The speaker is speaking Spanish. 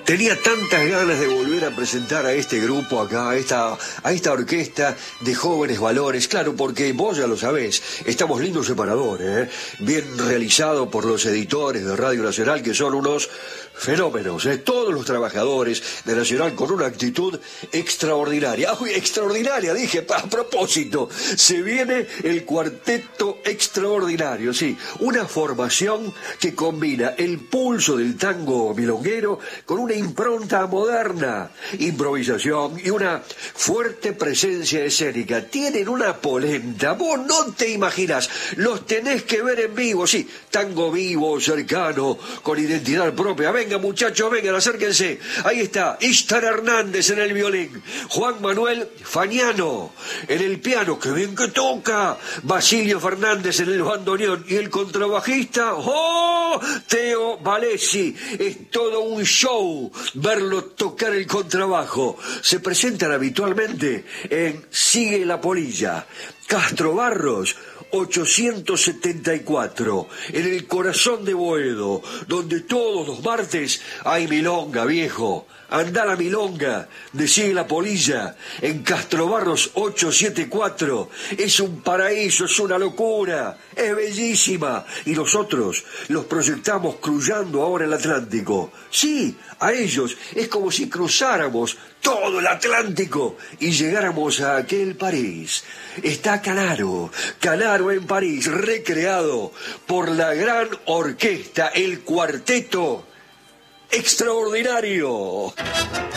Tenía tantas ganas de volver a presentar a este grupo acá, a esta orquesta de jóvenes valores. Claro, porque vos ya lo sabés, estamos lindos separadores, ¿eh? Bien realizado por los editores de Radio Nacional, que son unos fenómenos, ¿eh? Todos los trabajadores de Nacional con una actitud extraordinaria. ¡Uy, extraordinaria! Dije, a propósito, se viene el Cuarteto Extraordinario, sí, una formación que combina el pulso del tango milonguero con una impronta moderna, improvisación y una fuerte presencia escénica. Tienen una polenta, vos no te imaginas, los tenés que ver en vivo, sí, tango vivo, cercano, con identidad propia. Venga muchachos, vengan, acérquense. Ahí está, Ishtar Hernández en el violín, Juan Manuel Fagnano en el piano, que bien que toca, Basilio Fernández en el bandoneón y el contrabajista, ¡oh!, Teo Valesi. Es todo un show verlo tocar el contrabajo. Se presentan habitualmente en Sigue la Polilla, Castro Barros 874, en el corazón de Boedo, donde todos los martes hay milonga, viejo. Andá la milonga de Sigue la Polilla en Castro Barros 874. Es un paraíso, es una locura, es bellísima. Y nosotros los proyectamos cruzando ahora el Atlántico. Sí, a ellos es como si cruzáramos todo el Atlántico y llegáramos a aquel París. Está Canaro en París, recreado por la gran orquesta, el Cuarteto Extraordinario.